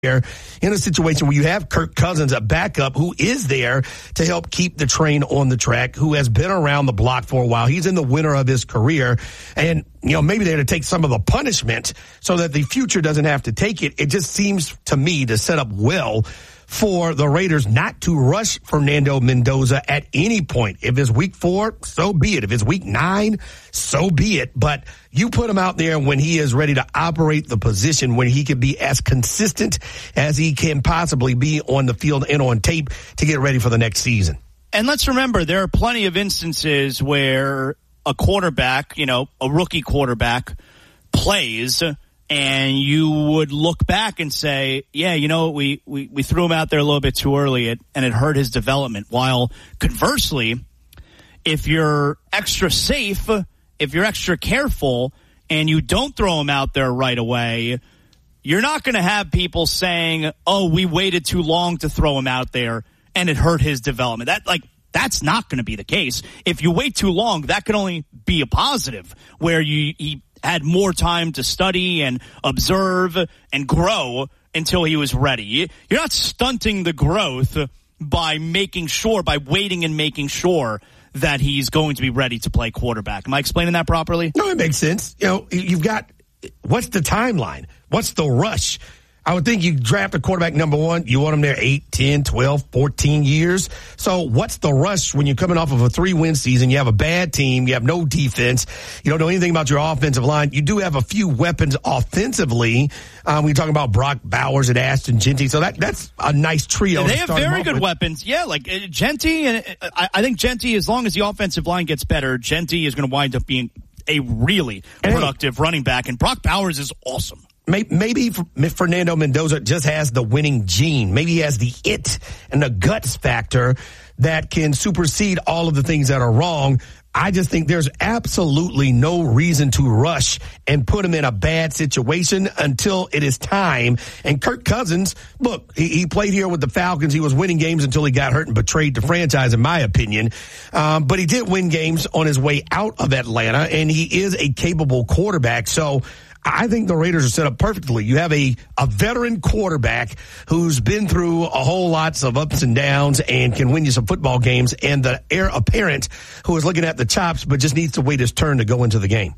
in a situation where you have Kirk Cousins, a backup who is there to help keep the train on the track, who has been around the block for a while. He's in the winter of his career, and maybe they're to take some of the punishment so that the future doesn't have to take it. It just seems to me to set up well for the Raiders not to rush Fernando Mendoza at any point. If it's week 4, so be it. If it's week 9, so be it. But you put him out there when he is ready to operate the position, when he can be as consistent as he can possibly be on the field and on tape to get ready for the next season. And let's remember, there are plenty of instances where a quarterback, a rookie quarterback plays, and you would look back and say, yeah, we threw him out there a little bit too early, and it hurt his development. While conversely, if you're extra safe, if you're extra careful, and you don't throw him out there right away, you're not going to have people saying, oh, we waited too long to throw him out there, and it hurt his development. That's not going to be the case. If you wait too long, that could only be a positive, where he had more time to study and observe and grow until he was ready. You're not stunting the growth by waiting and making sure that he's going to be ready to play quarterback. Am I explaining that properly? No, it makes sense. You've got, what's the timeline? What's the rush? I would think you draft a quarterback number 1, you want him there 8, 10, 12, 14 years. So what's the rush when you're coming off of a 3-win season? You have a bad team. You have no defense. You don't know anything about your offensive line. You do have a few weapons offensively. We're talking about Brock Bowers and Ashton Jeanty. So that's a nice trio. They have very good weapons. Yeah, like Jeanty. And I think Jeanty, as long as the offensive line gets better, Jeanty is going to wind up being a really productive running back. And Brock Bowers is awesome. Maybe Fernando Mendoza just has the winning gene. Maybe he has the it and the guts factor that can supersede all of the things that are wrong. I just think there's absolutely no reason to rush and put him in a bad situation until it is time. And Kirk Cousins, look, he played here with the Falcons. He was winning games until he got hurt and betrayed the franchise, in my opinion. But he did win games on his way out of Atlanta, and he is a capable quarterback. So I think the Raiders are set up perfectly. You have a veteran quarterback who's been through a whole lots of ups and downs and can win you some football games, and the heir apparent who is looking at the chops but just needs to wait his turn to go into the game.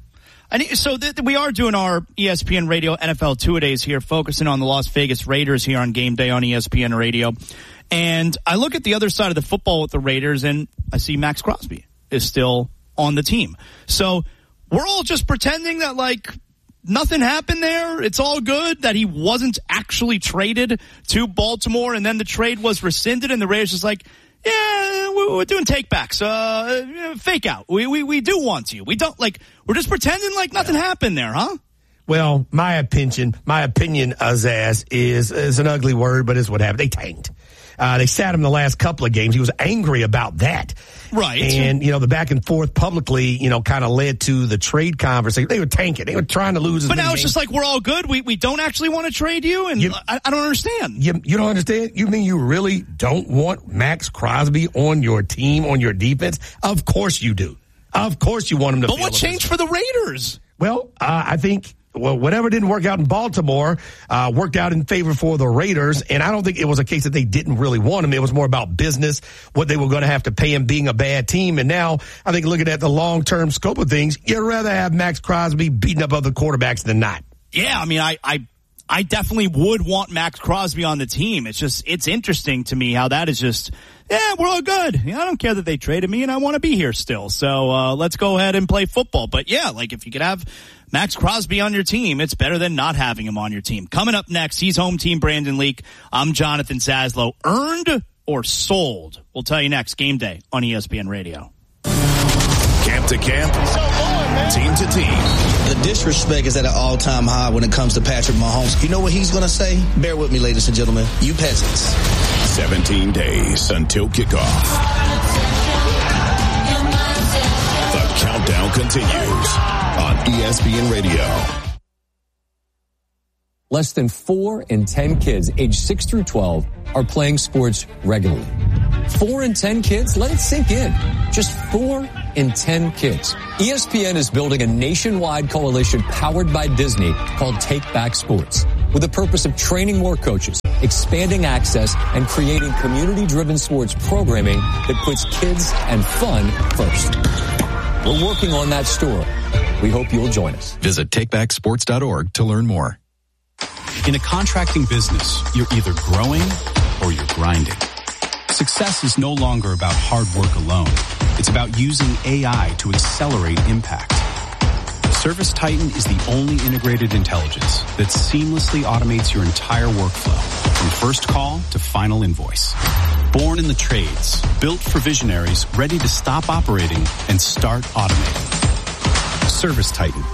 So we are doing our ESPN Radio NFL Two-A-Days here, focusing on the Las Vegas Raiders here on Game Day on ESPN Radio. And I look at the other side of the football with the Raiders, and I see Max Crosby is still on the team. So we're all just pretending that, nothing happened there. It's all good that he wasn't actually traded to Baltimore, and then the trade was rescinded, and the Raiders just yeah, we're doing takebacks, fake out. We do want you. We don't we're just pretending like nothing happened there, huh? Well, my opinion, Azaz, is an ugly word, but it's what happened. They tanked. They sat him the last couple of games. He was angry about that. Right. And, the back and forth publicly, kind of led to the trade conversation. They were tanking. They were trying to lose. But now it's just we're all good. We don't actually want to trade you. And I don't understand. You don't understand? You mean you really don't want Max Crosby on your team, on your defense? Of course you do. Of course you want him to. But what changed for the Raiders? Well, I think whatever didn't work out in Baltimore worked out in favor for the Raiders, and I don't think it was a case that they didn't really want him. It was more about business, what they were going to have to pay him being a bad team. And now I think looking at the long-term scope of things, you'd rather have Max Crosby beating up other quarterbacks than not. Yeah, I mean, I definitely would want Max Crosby on the team. It's interesting to me how that is just, we're all good. I don't care that they traded me, and I want to be here still. So let's go ahead and play football. But if you could have Max Crosby on your team, it's better than not having him on your team. Coming up next, he's home team Brandon Leak. I'm Jonathan Zaslow. Earned or sold? We'll tell you next. Game Day on ESPN Radio. Camp to camp, team to team. The disrespect is at an all-time high when it comes to Patrick Mahomes. You know what he's going to say? Bear with me, ladies and gentlemen. You peasants. 17 days until kickoff. The countdown continues on ESPN Radio. Less than 4 in 10 kids aged 6 through 12 are playing sports regularly. 4 in 10 kids? Let it sink in. Just 4 in 10 kids. ESPN is building a nationwide coalition powered by Disney called Take Back Sports. with the purpose of training more coaches, expanding access, and creating community-driven sports programming that puts kids and fun first. We're working on that story. We hope you'll join us. Visit takebacksports.org to learn more. In a contracting business, you're either growing or you're grinding. Success is no longer about hard work alone. It's about using AI to accelerate impact. ServiceTitan is the only integrated intelligence that seamlessly automates your entire workflow, from first call to final invoice. Born in the trades, built for visionaries ready to stop operating and start automating. ServiceTitan,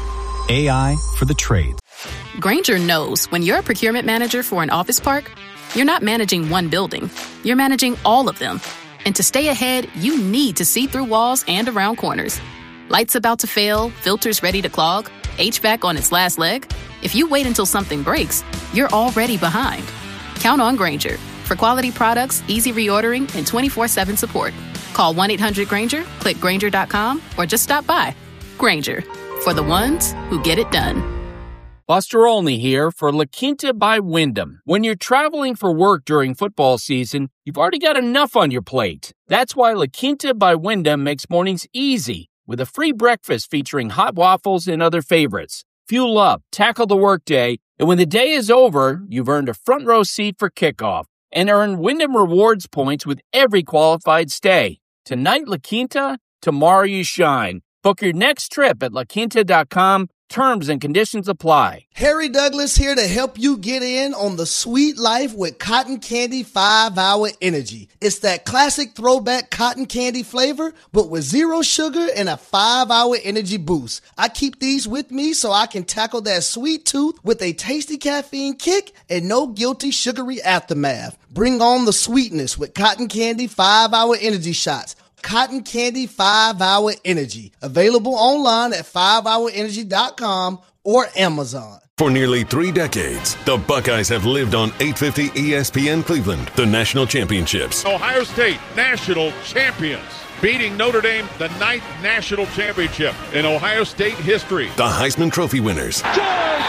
AI for the trades. Grainger knows when you're a procurement manager for an office park, you're not managing one building, you're managing all of them. And to stay ahead, you need to see through walls and around corners. Lights about to fail, filters ready to clog, HVAC on its last leg. If you wait until something breaks, you're already behind. Count on Grainger for quality products, easy reordering, and 24/7 support. Call 1-800-GRAINGER, click Grainger.com, or just stop by. Grainger, for the ones who get it done. Buster Olney here for La Quinta by Wyndham. When you're traveling for work during football season, you've already got enough on your plate. That's why La Quinta by Wyndham makes mornings easy with a free breakfast featuring hot waffles and other favorites. Fuel up, tackle the workday, and when the day is over, you've earned a front row seat for kickoff and earn Wyndham Rewards points with every qualified stay. Tonight, La Quinta, tomorrow you shine. Book your next trip at laquinta.com. Terms and conditions apply. Harry Douglas here to help you get in on the sweet life with Cotton Candy 5-Hour Energy. It's that classic throwback cotton candy flavor, but with 0 sugar and a 5-hour energy boost. I keep these with me so I can tackle that sweet tooth with a tasty caffeine kick and no guilty sugary aftermath. Bring on the sweetness with Cotton Candy 5-Hour Energy shots. Cotton Candy 5-Hour Energy. Available online at 5hourenergy.com or Amazon. For nearly 3 decades, the Buckeyes have lived on 850 ESPN Cleveland, the national championships. Ohio State, national champions, beating Notre Dame, the 9th national championship in Ohio State history. The Heisman Trophy winners. George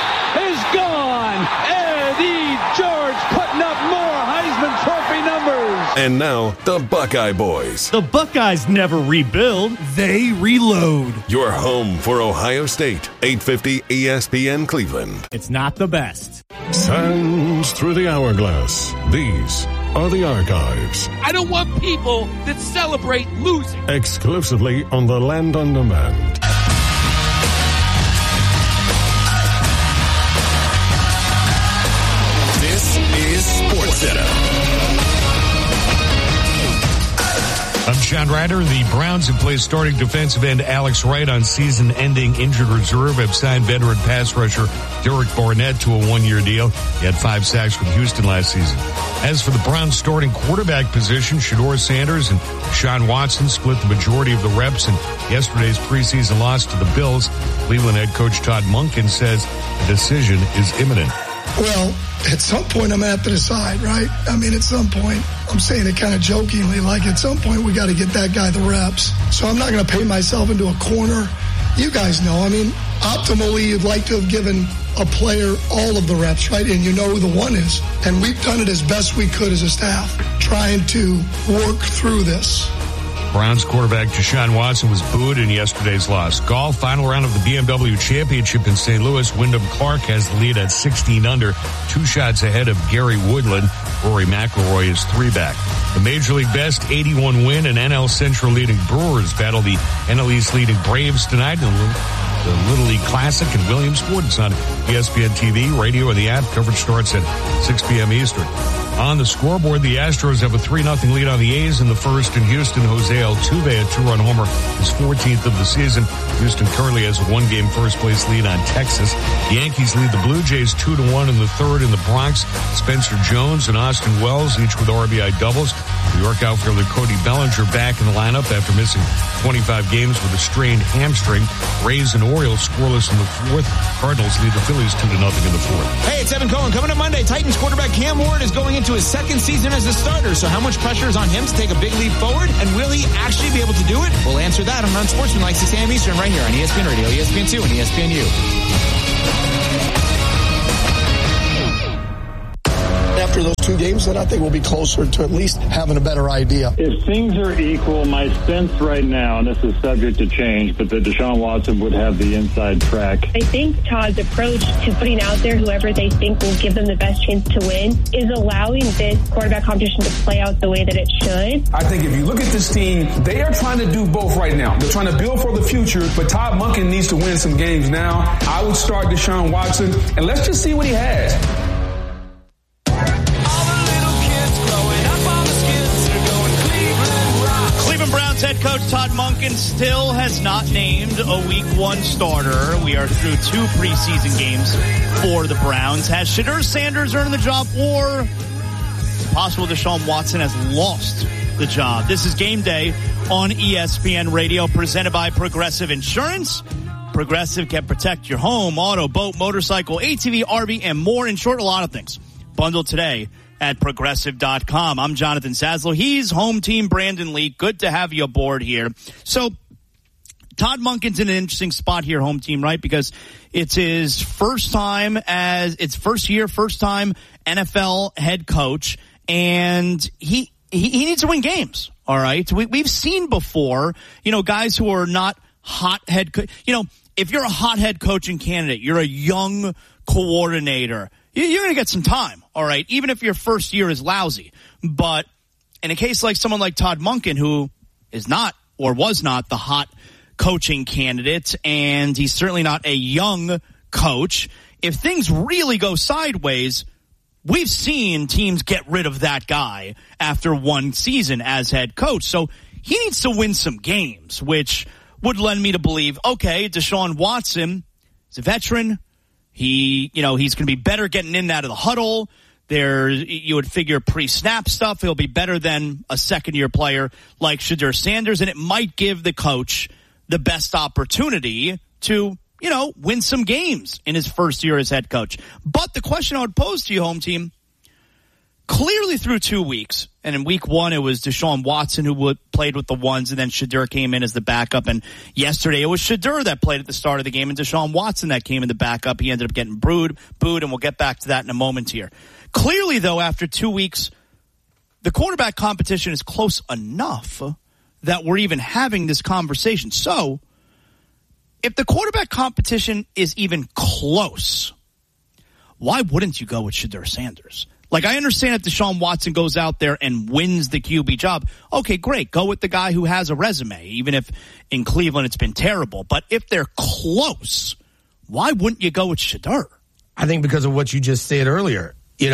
is gone. Eddie George putting up more Heisman Trophy numbers. And now, the Buckeye Boys. The Buckeyes never rebuild, they reload. Your home for Ohio State, 850 ESPN Cleveland. It's not the best. Sands through the hourglass. These are the archives. I don't want people that celebrate losing. Exclusively on the Land on Demand. This is SportsCenter. I'm Sean Ryder. The Browns have placed starting defensive end Alex Wright on season-ending injured reserve, have signed veteran pass rusher Derek Barnett to a 1-year deal. He had 5 sacks with Houston last season. As for the Browns' starting quarterback position, Shedeur Sanders and Deshaun Watson split the majority of the reps in yesterday's preseason loss to the Bills. Cleveland head coach Todd Monken says the decision is imminent. Well, at some point I'm going to have to decide, right? I mean, at some point, I'm saying it kind of jokingly, like at some point we got to get that guy the reps. So I'm not going to paint myself into a corner. You guys know, I mean, optimally you'd like to have given a player all of the reps, right? And you know who the one is. And we've done it as best we could as a staff, trying to work through this. Browns quarterback Deshaun Watson was booed in yesterday's loss. Golf, final round of the BMW Championship in St. Louis. Wyndham Clark has the lead at 16 under, 2 shots ahead of Gary Woodland. Rory McIlroy is 3 back. The Major League Best 81 win and NL Central leading Brewers battle the NL East leading Braves tonight in the Little League Classic in Williamsport. It's on ESPN TV, radio, and the app. Coverage starts at 6 p.m. Eastern. On the scoreboard, the Astros have a 3-0 lead on the A's in the first in Houston. Jose Altuve, a 2-run homer, his 14th of the season. Houston currently has a 1-game first-place lead on Texas. The Yankees lead the Blue Jays 2-1 in the third in the Bronx. Spencer Jones and Austin Wells, each with RBI doubles. New York outfielder Cody Bellinger back in the lineup after missing 25 games with a strained hamstring. Rays and Orioles scoreless in the fourth. Cardinals lead the Phillies 2-0 in the fourth. Hey, it's Evan Cohen. Coming up Monday, Titans quarterback Cam Ward is going into his second season as a starter. So how much pressure is on him to take a big leap forward? And will he actually be able to do it? We'll answer that on Unsportsmanlike 6 a.m. Eastern right here on ESPN Radio, ESPN2, and ESPNU. 2 games, then I think we'll be closer to at least having a better idea. If things are equal, my sense right now, and this is subject to change, but that Deshaun Watson would have the inside track. I think Todd's approach to putting out there whoever they think will give them the best chance to win is allowing this quarterback competition to play out the way that it should. I think if you look at this team, they are trying to do both right now. They're trying to build for the future, but Todd Monken needs to win some games now. I would start Deshaun Watson, and let's just see what he has. Cleveland Browns head coach Todd Monken still has not named a Week 1 starter. We are through 2 preseason games for the Browns. Has Shedeur Sanders earned the job, or is it possible Deshaun Watson has lost the job? This is Game Day on ESPN Radio, presented by Progressive Insurance. Progressive can protect your home, auto, boat, motorcycle, ATV, RV, and more. In short, a lot of things. Bundle today at Progressive.com. I'm Jonathan Saslow. He's home team Brandon Lee. Good to have you aboard here. So Todd Monken's in an interesting spot here, home team, right? Because it's his first time first time NFL head coach, and he needs to win games. All right. We've seen before, guys who are not hot head if you're a hot head coaching candidate, you're a young coordinator, you're going to get some time, all right, even if your first year is lousy. But in a case like someone like Todd Monken, who is not or was not the hot coaching candidate, and he's certainly not a young coach, if things really go sideways, we've seen teams get rid of that guy after 1 season as head coach. So he needs to win some games, which would lend me to believe, okay, Deshaun Watson is a veteran. He's going to be better getting in and out of the huddle. You would figure pre-snap stuff. He'll be better than a second-year player like Shedeur Sanders, and it might give the coach the best opportunity to, win some games in his first year as head coach. But the question I would pose to you, home team, clearly through 2 weeks, and in week 1 it was Deshaun Watson who played with the ones, and then Shedeur came in as the backup, and yesterday it was Shedeur that played at the start of the game and Deshaun Watson that came in the backup. He ended up getting booed, and we'll get back to that in a moment here. Clearly, though, after 2 weeks, the quarterback competition is close enough that we're even having this conversation. So, if the quarterback competition is even close, why wouldn't you go with Shedeur Sanders? Like, I understand if Deshaun Watson goes out there and wins the QB job, okay, great. Go with the guy who has a resume, even if in Cleveland it's been terrible. But if they're close, why wouldn't you go with Shedeur? I think because of what you just said earlier.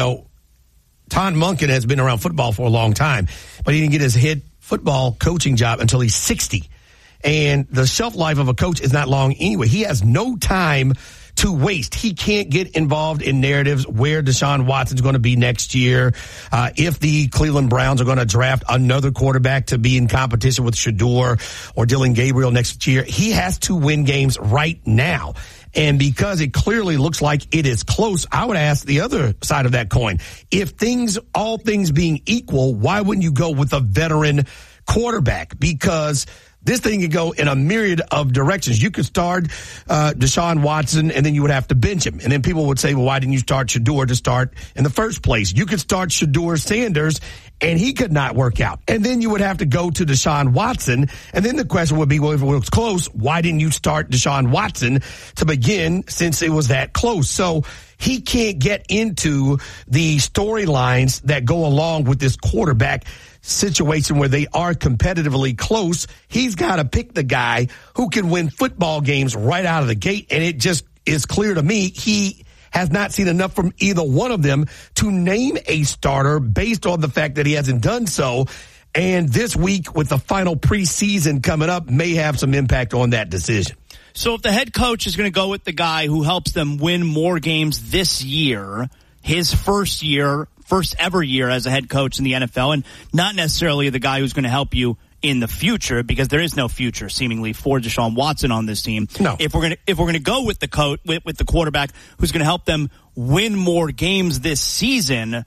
Todd Monken has been around football for a long time, but he didn't get his head football coaching job until he's 60. And the shelf life of a coach is not long anyway. He has no time to waste. He can't get involved in narratives where Deshaun Watson's going to be next year. If the Cleveland Browns are going to draft another quarterback to be in competition with Shedeur or Dylan Gabriel next year, he has to win games right now. And because it clearly looks like it is close, I would ask the other side of that coin. If all things being equal, why wouldn't you go with a veteran quarterback? Because this thing could go in a myriad of directions. You could start Deshaun Watson, and then you would have to bench him. And then people would say, well, why didn't you start Shedeur to start in the first place? You could start Shedeur Sanders, and he could not work out. And then you would have to go to Deshaun Watson. And then the question would be, well, if it was close, why didn't you start Deshaun Watson to begin since it was that close? So he can't get into the storylines that go along with this quarterback situation where they are competitively close. He's got to pick the guy who can win football games right out of the gate. And it just is clear to me he has not seen enough from either one of them to name a starter based on the fact that he hasn't done so. And this week with the final preseason coming up may have some impact on that decision. So if the head coach is going to go with the guy who helps them win more games this year, his first ever year as a head coach in the NFL, and not necessarily the guy who's going to help you in the future, because there is no future seemingly for Deshaun Watson on this team. No. If we're going to go with the quarterback who's going to help them win more games this season,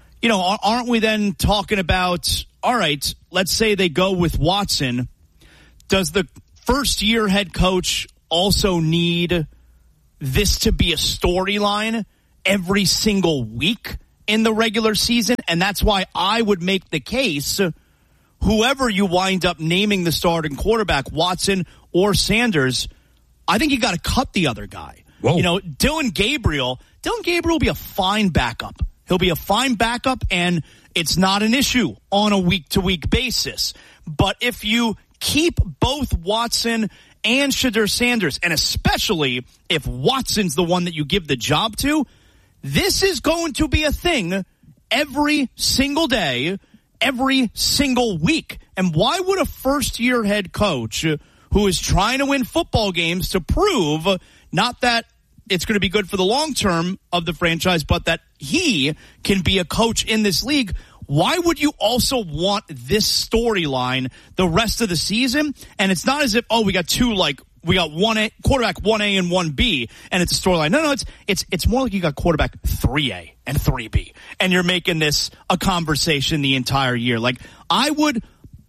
aren't we then talking about, all right, let's say they go with Watson. Does the first year head coach also need this to be a storyline every single week in the regular season, and that's why I would make the case, whoever you wind up naming the starting quarterback, Watson or Sanders, I think you got to cut the other guy. Whoa. You know, Dillon Gabriel will be a fine backup. He'll be a fine backup, and it's not an issue on a week-to-week basis. But if you keep both Watson and Shedeur Sanders, and especially if Watson's the one that you give the job to, this is going to be a thing every single day, every single week. And why would a first-year head coach who is trying to win football games to prove not that it's going to be good for the long term of the franchise, but that he can be a coach in this league, why would you also want this storyline the rest of the season? And it's not as if, we got quarterback 1A and 1B, and it's a storyline. No, it's more like you got quarterback 3A and 3B, and you're making this a conversation the entire year. Like, I would,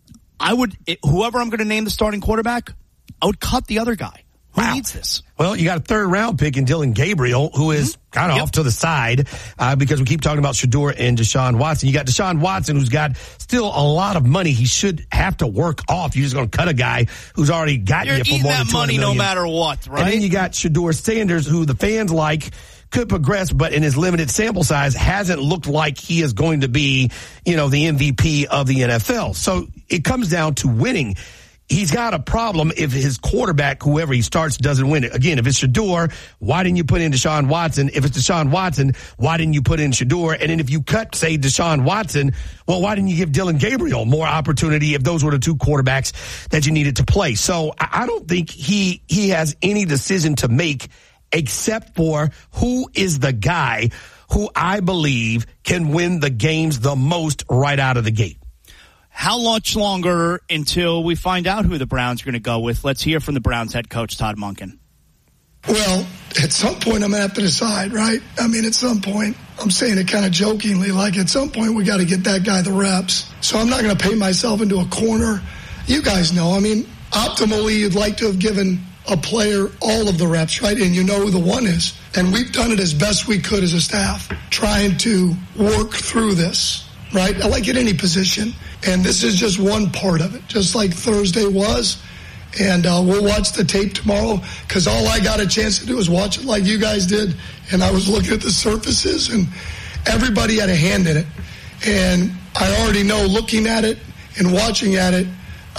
whoever I'm going to name the starting quarterback, I would cut the other guy. Who needs this? Well, you got a third-round pick in Dillon Gabriel, who is kind of off to the side because we keep talking about Shedeur and Deshaun Watson. You got Deshaun Watson, who's got still a lot of money. He should have to work off. You're just going to cut a guy who's already got you for more than $200 million. You're eating that money no matter what, right? And then you got Shedeur Sanders, who the fans like, could progress, but in his limited sample size hasn't looked like he is going to be, the MVP of the NFL. So it comes down to winning. He's got a problem if his quarterback, whoever he starts, doesn't win it. Again, if it's Shedeur, why didn't you put in Deshaun Watson? If it's Deshaun Watson, why didn't you put in Shedeur? And then if you cut, say, Deshaun Watson, well, why didn't you give Dillon Gabriel more opportunity if those were the two quarterbacks that you needed to play? So I don't think he has any decision to make except for who is the guy who I believe can win the games the most right out of the gate. How much longer until we find out who the Browns are going to go with? Let's hear from the Browns head coach, Todd Monken. Well, at some point I'm going to have to decide, right? I mean, at some point, I'm saying it kind of jokingly, like at some point we got to get that guy the reps. So I'm not going to paint myself into a corner. You guys know, I mean, optimally you'd like to have given a player all of the reps, right? And you know who the one is. And we've done it as best we could as a staff, trying to work through this, right? Like at any position. And this is just one part of it, just like Thursday was. And we'll watch the tape tomorrow because all I got a chance to do is watch it like you guys did. And I was looking at the surfaces, and everybody had a hand in it. And I already know, looking at it and watching at it,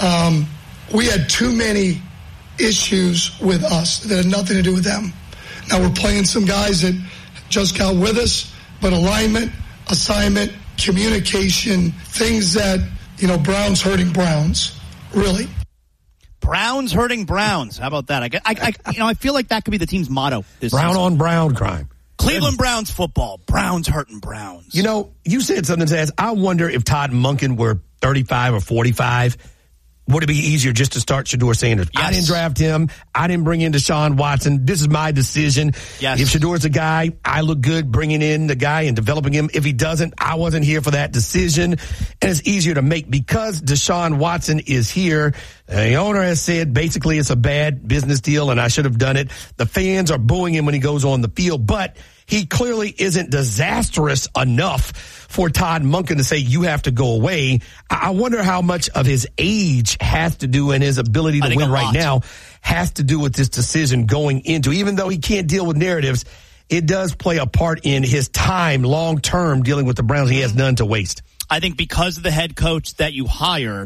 we had too many issues with us that had nothing to do with them. Now we're playing some guys that just got with us, but alignment, assignment, communication, things that, Browns hurting Browns, really. Browns hurting Browns. How about that? I feel like that could be the team's motto this Brown season. on Brown crime. Cleveland Browns football. Browns hurting Browns. You said something that says, I wonder if Todd Monken were 35 or 45, would it be easier just to start Shedeur Sanders? Yes. I didn't draft him. I didn't bring in Deshaun Watson. This is my decision. Yes. If Shedeur's a guy, I look good bringing in the guy and developing him. If he doesn't, I wasn't here for that decision. And it's easier to make because Deshaun Watson is here. The owner has said basically it's a bad business deal and I should have done it. The fans are booing him when he goes on the field, but he clearly isn't disastrous enough for Todd Monken to say you have to go away. I wonder how much of his age has to do and his ability to win right now has to do with this decision going into, even though he can't deal with narratives, it does play a part in his time long-term dealing with the Browns. He has none to waste. I think because of the head coach that you hire,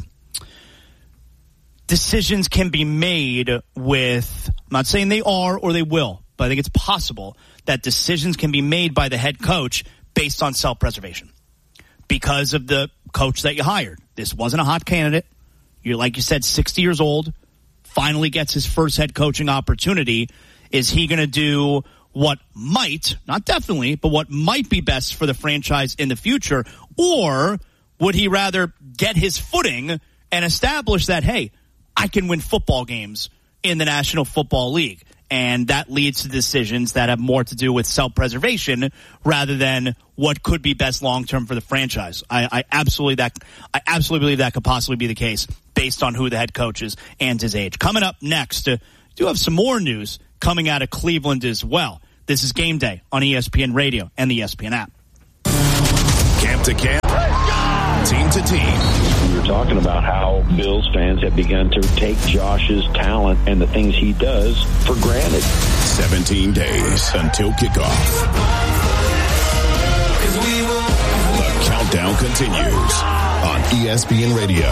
decisions can be made with, I'm not saying they are or they will, but I think it's possible that decisions can be made by the head coach based on self-preservation because of the coach that you hired. This wasn't a hot candidate. You're, like you said, 60 years old, finally gets his first head coaching opportunity. Is he going to do what might, not definitely, but what might be best for the franchise in the future? Or would he rather get his footing and establish that, hey, I can win football games in the National Football League? And that leads to decisions that have more to do with self-preservation rather than what could be best long-term for the franchise. I absolutely believe that could possibly be the case based on who the head coach is and his age. Coming up next, do have some more news coming out of Cleveland as well. This is Game Day on ESPN Radio and the ESPN app. Camp to camp, team to team. We were talking about how Bills fans have begun to take Josh's talent and the things he does for granted. 17 days until kickoff. The countdown continues on ESPN Radio.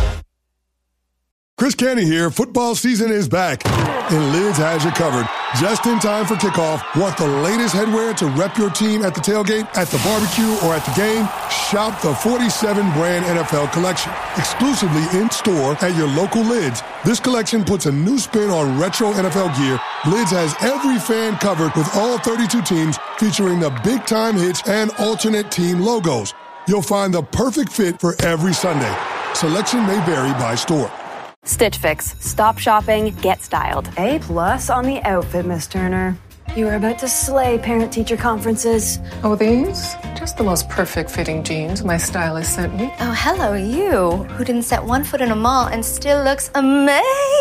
Chris Canty here. Football season is back, and Lids has you covered. Just in time for kickoff. Want the latest headwear to rep your team at the tailgate, at the barbecue, or at the game? Shop the 47 brand NFL collection, exclusively in store at your local Lids. This collection puts a new spin on retro NFL gear. Lids has every fan covered with all 32 teams, featuring the big time hits and alternate team logos. You'll find the perfect fit for every Sunday. Selection may vary by store. Stitch Fix. Stop shopping, get styled. A+ on the outfit, Miss Turner. You were about to slay parent-teacher conferences. Oh, these? Just the most perfect fitting jeans my stylist sent me. Oh, hello, you, who didn't set one foot in a mall and still looks amazing.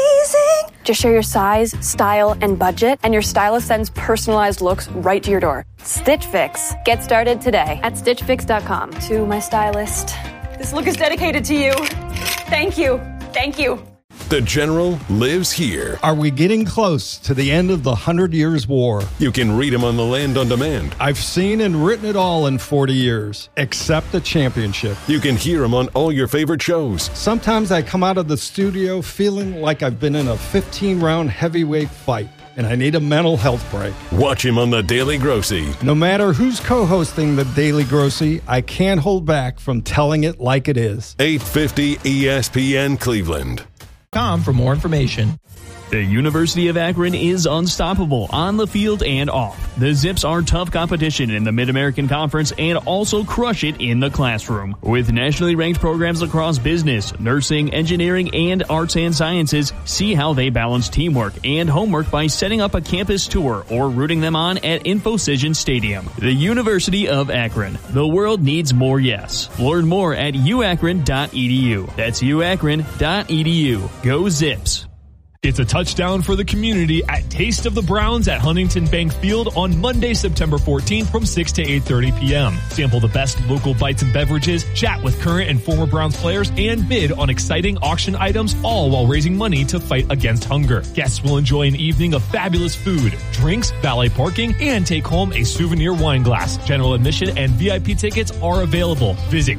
Just share your size, style, and budget, and your stylist sends personalized looks right to your door. Stitch Fix. Get started today at StitchFix.com. To my stylist, this look is dedicated to you. Thank you. Thank you. The General lives here. Are we getting close to the end of the 100 Years' War? You can read him on the Land on Demand. I've seen and written it all in 40 years, except the championship. You can hear him on all your favorite shows. Sometimes I come out of the studio feeling like I've been in a 15-round heavyweight fight, and I need a mental health break. Watch him on The Daily Grossy. No matter who's co-hosting The Daily Grossy, I can't hold back from telling it like it is. 850 ESPN Cleveland. For more information. The University of Akron is unstoppable on the field and off. The Zips are tough competition in the Mid-American Conference and also crush it in the classroom. With nationally ranked programs across business, nursing, engineering, and arts and sciences, see how they balance teamwork and homework by setting up a campus tour or rooting them on at InfoCision Stadium. The University of Akron. The world needs more yes. Learn more at uakron.edu. That's uakron.edu. Go Zips. It's a touchdown for the community at Taste of the Browns at Huntington Bank Field on Monday, September 14th from 6 to 8:30 p.m. Sample the best local bites and beverages, chat with current and former Browns players, and bid on exciting auction items, all while raising money to fight against hunger. Guests will enjoy an evening of fabulous food, drinks, valet parking, and take home a souvenir wine glass. General admission and VIP tickets are available. Visit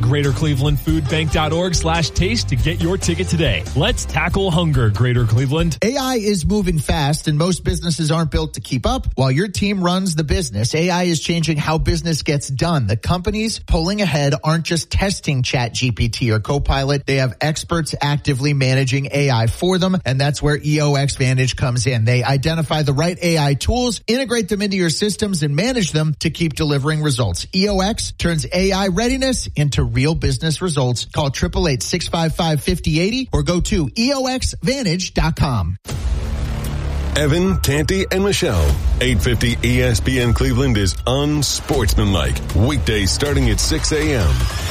GreaterClevelandFoodBank.org/taste to get your ticket today. Let's tackle hunger, Greater Cleveland. AI is moving fast and most businesses aren't built to keep up. While your team runs the business, AI is changing how business gets done. The companies pulling ahead aren't just testing ChatGPT or Copilot. They have experts actively managing AI for them, and that's where EOX Vantage comes in. They identify the right AI tools, integrate them into your systems, and manage them to keep delivering results. EOX turns AI readiness into real business results. Call 888-655-5080 or go to EOXVantage.com. Evan, Canty, and Michelle. 850 ESPN Cleveland is unsportsmanlike. Weekdays starting at 6 a.m.